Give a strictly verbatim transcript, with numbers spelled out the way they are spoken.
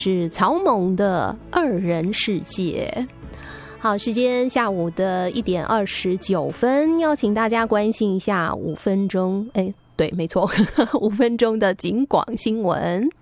是曹猛的二人世界。好，时间下午的一点二十九分，要请大家关心一下五分钟，哎，对，没错，五分钟的警广新闻。